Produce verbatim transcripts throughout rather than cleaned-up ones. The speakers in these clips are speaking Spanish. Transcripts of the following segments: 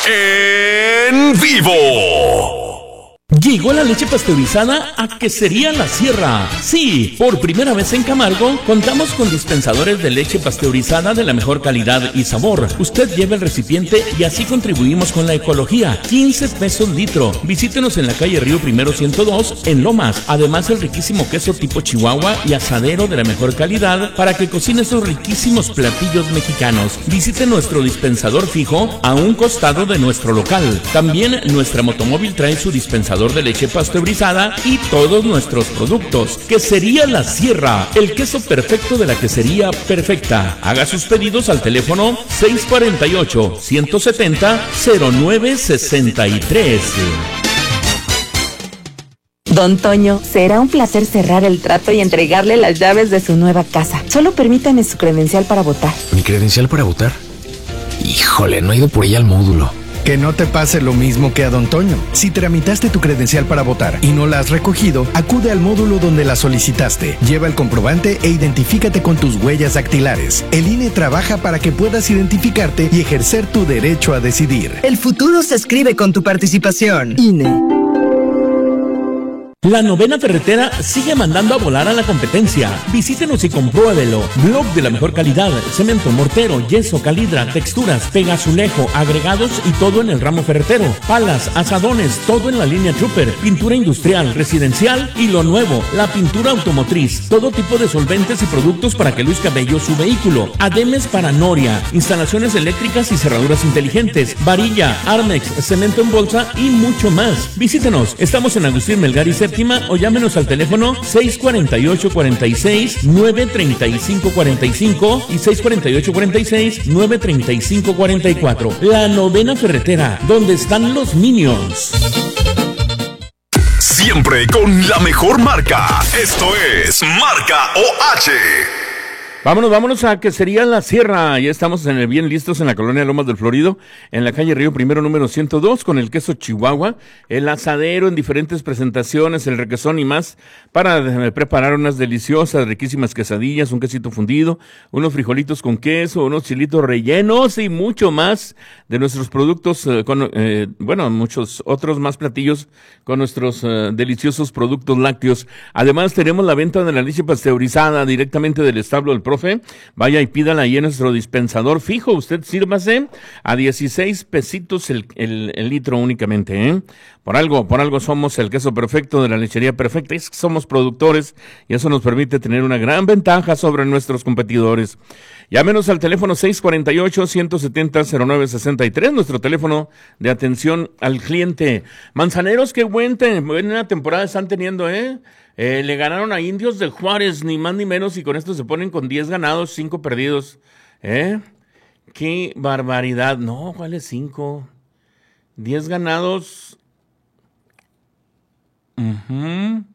en vivo. Llegó la leche pasteurizada a Quesería La Sierra. Sí, por primera vez en Camargo contamos con dispensadores de leche pasteurizada de la mejor calidad y sabor. Usted lleva el recipiente y así contribuimos con la ecología. quince pesos litro. Visítenos en la calle Río Primero ciento dos en Lomas. Además, el riquísimo queso tipo Chihuahua y asadero de la mejor calidad para que cocine esos riquísimos platillos mexicanos. Visite nuestro dispensador fijo a un costado de nuestro local. También nuestra motomóvil trae su dispensador de leche pasteurizada y todos nuestros productos. Quesería La Sierra, el queso perfecto de la quesería perfecta. Haga sus pedidos al teléfono seis cuatro ocho, uno siete cero, cero nueve seis tres. Don Toño, será un placer cerrar el trato y entregarle las llaves de su nueva casa. Solo permítame su credencial para votar. ¿Mi credencial para votar? Híjole, no he ido por ella al módulo. Que no te pase lo mismo que a Don Toño. Si tramitaste tu credencial para votar y no la has recogido, acude al módulo donde la solicitaste. Lleva el comprobante e identifícate con tus huellas dactilares. El I N E trabaja para que puedas identificarte y ejercer tu derecho a decidir. El futuro se escribe con tu participación. I N E. La Novena Ferretera sigue mandando a volar a la competencia. Visítenos y compruébelo. Blog de la mejor calidad, cemento, mortero, yeso, calidra, texturas, pegazulejo, agregados y todo en el ramo ferretero. Palas, asadones, todo en la línea Trooper. Pintura industrial, residencial y lo nuevo, la pintura automotriz. Todo tipo de solventes y productos para que luzca bello su vehículo. Ademes para noria, instalaciones eléctricas y cerraduras inteligentes, varilla, Armex, cemento en bolsa y mucho más. Visítenos. Estamos en Agustín Melgar y Séptima o llámenos al teléfono seis cuatro ocho, cuatro seis, nueve tres cinco cuatro cinco y seis cuatro ocho, cuatro seis, nueve tres cinco cuatro cuatro. La Novena Ferretera, donde están los Minions. Siempre con la mejor marca. Esto es Marca O H. Vámonos, vámonos a Quesería La Sierra. Ya estamos en el, bien listos en la colonia Lomas del Florido, en la calle Río Primero número ciento dos, con el queso Chihuahua, el asadero en diferentes presentaciones, el requesón y más, para eh, preparar unas deliciosas, riquísimas quesadillas, un quesito fundido, unos frijolitos con queso, unos chilitos rellenos y mucho más de nuestros productos, eh, con, eh, bueno, muchos otros más platillos con nuestros eh, deliciosos productos lácteos. Además, tenemos la venta de la leche pasteurizada directamente del establo del Profe. Vaya y pídala ahí en nuestro dispensador fijo. Usted sírvase a dieciséis pesitos el, el, el litro únicamente, ¿eh? Por algo, por algo somos el queso perfecto de la lechería perfecta. Es que somos productores y eso nos permite tener una gran ventaja sobre nuestros competidores. Llámenos al teléfono seis cuatro ocho, uno siete cero, cero nueve seis tres, nuestro teléfono de atención al cliente. Manzaneros, qué buen te, buena temporada están teniendo, ¿eh? Eh, le ganaron a Indios de Juárez, ni más ni menos, y con esto se ponen con diez ganados, cinco perdidos. ¿Eh? ¡Qué barbaridad! No, ¿cuáles cinco? diez ganados. Uh-huh.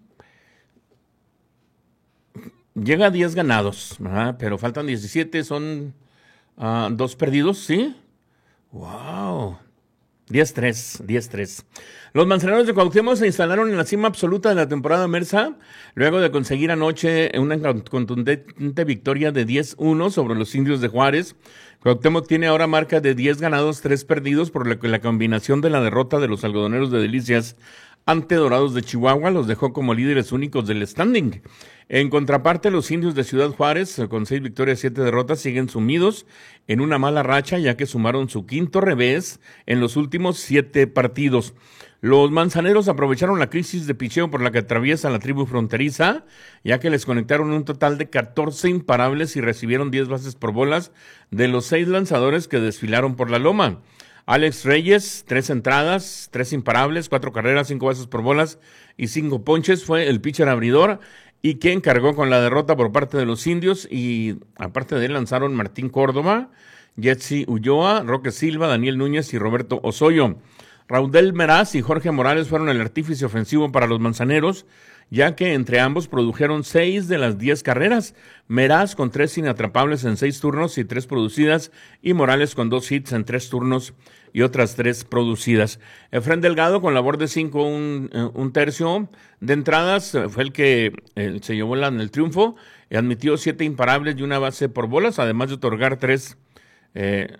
Llega a diez ganados, ¿verdad? Pero faltan diecisiete, son uh, dos perdidos, ¿sí? ¡Wow! diez tres, diez tres. Los manzaneros de Cuauhtémoc se instalaron en la cima absoluta de la temporada Mersa, luego de conseguir anoche una contundente victoria de diez uno sobre los Indios de Juárez. Cuauhtémoc tiene ahora marca de diez ganados, tres perdidos, por lo que la combinación de la derrota de los algodoneros de Delicias ante Dorados de Chihuahua los dejó como líderes únicos del standing. En contraparte, los Indios de Ciudad Juárez, con seis victorias y siete derrotas, siguen sumidos en una mala racha, ya que sumaron su quinto revés en los últimos siete partidos. Los manzaneros aprovecharon la crisis de picheo por la que atraviesa la tribu fronteriza, ya que les conectaron un total de catorce imparables y recibieron diez bases por bolas de los seis lanzadores que desfilaron por la loma. Alex Reyes, tres entradas, tres imparables, cuatro carreras, cinco bases por bolas y cinco ponches, fue el pitcher abridor y quien cargó con la derrota por parte de los Indios. Y aparte de él lanzaron Martín Córdoba, Jetsi Ulloa, Roque Silva, Daniel Núñez y Roberto Osoyo. Raudel Meraz y Jorge Morales fueron el artífice ofensivo para los manzaneros, ya que entre ambos produjeron seis de las diez carreras. Meraz con tres inatrapables en seis turnos y tres producidas, y Morales con dos hits en tres turnos y otras tres producidas. Efrén Delgado con labor de cinco, un, un tercio de entradas, fue el que eh, se llevó la, el triunfo, y admitió siete imparables y una base por bolas, además de otorgar tres, eh,